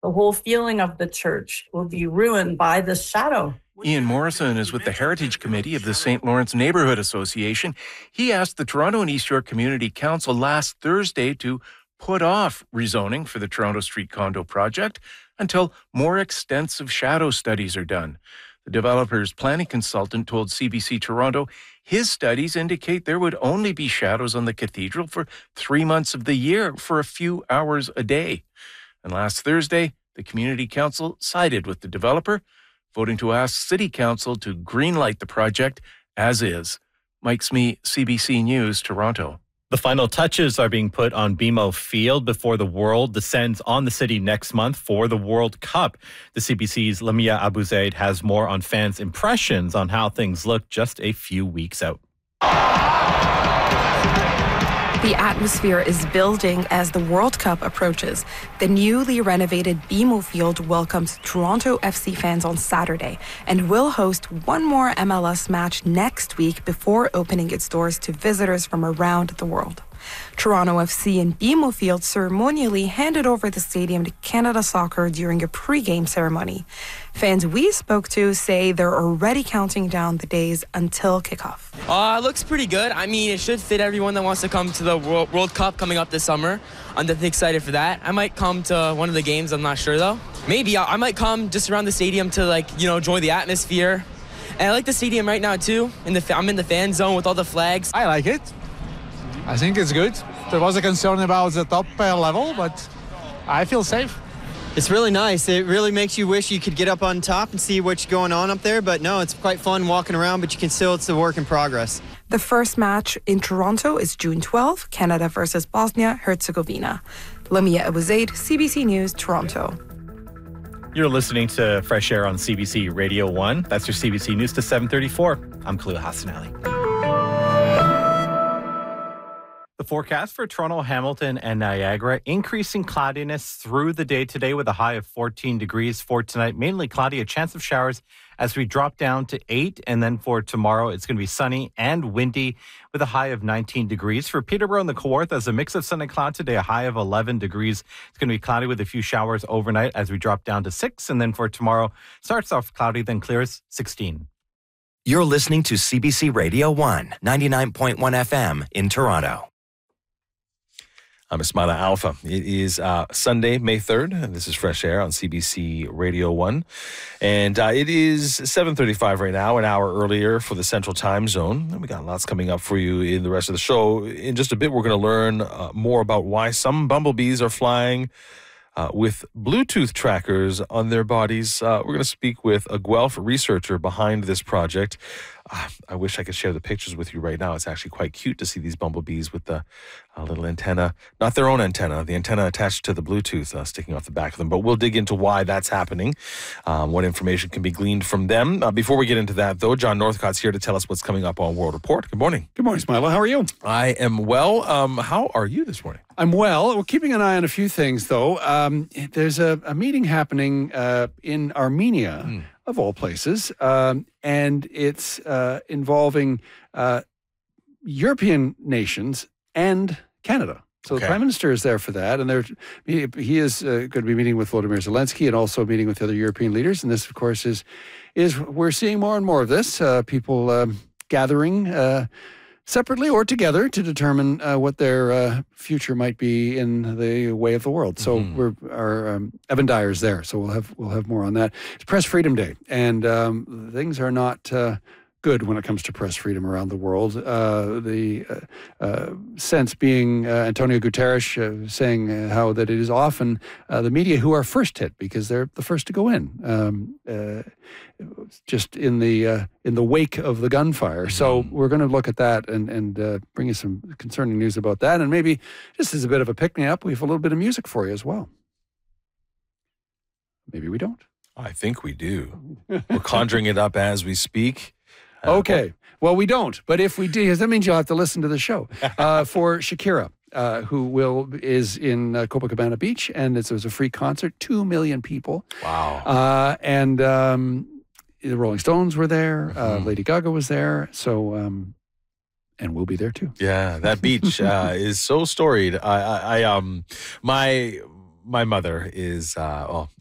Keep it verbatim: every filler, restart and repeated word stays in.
The whole feeling of the church will be ruined by this shadow. Ian Morrison is with the Heritage Committee of the Saint Lawrence Neighbourhood Association. He asked the Toronto and East York Community Council last Thursday to put off rezoning for the Toronto Street condo project until more extensive shadow studies are done. The developer's planning consultant told C B C Toronto his studies indicate there would only be shadows on the cathedral for three months of the year for a few hours a day. And last Thursday, the Community Council sided with the developer, voting to ask City Council to greenlight the project as is. Mike Smee, C B C News, Toronto. The final touches are being put on B M O Field before the World descends on the city next month for the World Cup. The C B C's Lamia Abuzaid has more on fans' impressions on how things look just a few weeks out. The atmosphere is building as the World Cup approaches. The newly renovated B M O Field welcomes Toronto F C fans on Saturday and will host one more M L S match next week before opening its doors to visitors from around the world. Toronto F C and B M O Field ceremonially handed over the stadium to Canada Soccer during a pre-game ceremony. Fans we spoke to say they're already counting down the days until kickoff. Uh, it looks pretty good. I mean, it should fit everyone that wants to come to the World, World Cup coming up this summer. I'm definitely excited for that. I might come to one of the games. I'm not sure, though. Maybe I might come just around the stadium to, like, you know, enjoy the atmosphere. And I like the stadium right now, too. In the, I'm in the fan zone with all the flags. I like it. I think it's good. There was a concern about the top uh, level, but I feel safe. It's really nice. It really makes you wish you could get up on top and see what's going on up there. But no, it's quite fun walking around, but you can still, it's a work in progress. The first match in Toronto is June twelfth, Canada versus Bosnia-Herzegovina. Lamia Abuzaid, C B C News, Toronto. You're listening to Fresh Air on C B C Radio one. That's your C B C News to seven thirty-four. I'm Khalil Hassanali. The forecast for Toronto, Hamilton, and Niagara, increasing cloudiness through the day today with a high of fourteen degrees. For tonight, mainly cloudy, a chance of showers as we drop down to eight. And then for tomorrow, it's going to be sunny and windy with a high of nineteen degrees. For Peterborough and the Kawarthas, a mix of sun and cloud today, a high of eleven degrees. It's going to be cloudy with a few showers overnight as we drop down to six. And then for tomorrow, starts off cloudy, then clears, sixteen. You're listening to C B C Radio one, ninety-nine point one F M in Toronto. I'm Ismaila Alfa. It is uh, Sunday, May third, and this is Fresh Air on C B C Radio one. And uh, it is seven thirty-five right now, an hour earlier for the Central Time Zone. And we got lots coming up for you in the rest of the show. In just a bit, we're going to learn uh, more about why some bumblebees are flying uh, with Bluetooth trackers on their bodies. Uh, we're going to speak with a Guelph researcher behind this project. Uh, I wish I could share the pictures with you right now. It's actually quite cute to see these bumblebees with the uh, little antenna, not their own antenna, the antenna attached to the Bluetooth uh, sticking off the back of them. But we'll dig into why that's happening, um, what information can be gleaned from them. Uh, before we get into that, though, John Northcott's here to tell us what's coming up on World Report. Good morning. Good morning, Ismaila. How are you? I am well. Um, how are you this morning? I'm well. We're keeping an eye on a few things, though. Um, there's a, a meeting happening uh, in Armenia. Mm. Of all places, um, and it's uh, involving uh, European nations and Canada. So okay. The Prime Minister is there for that, and there he, he is uh, going to be meeting with Volodymyr Zelensky and also meeting with other European leaders. And this, of course, is is we're seeing more and more of this. Uh, people um, gathering uh, separately or together to determine uh, what their uh, future might be in the way of the world. So mm-hmm. we're our um, Evan Dyer's there, so we'll have we'll have more on that. It's Press Freedom Day, and um, things are not uh, good when it comes to press freedom around the world. Uh, the uh, uh, sense being uh, Antonio Guterres uh, saying uh, how that it is often uh, the media who are first hit because they're the first to go in. Um, uh, just in the uh, in the wake of the gunfire. Mm-hmm. So we're going to look at that and, and uh, bring you some concerning news about that. And maybe just as a bit of a pick-me-up, we have a little bit of music for you as well. Maybe we don't. I think we do. We're conjuring it up as we speak. Uh, okay. Well, we don't. But if we do, that means you'll have to listen to the show. Uh, for Shakira, uh, who will is in uh, Copacabana Beach, and it's, it was a free concert, two million people. Wow. Uh, and... Um, The Rolling Stones were there. Uh, mm-hmm. Lady Gaga was there. So, um, and we'll be there too. Yeah, that beach uh, is so storied. I, I, I, um, my my mother is, uh, well,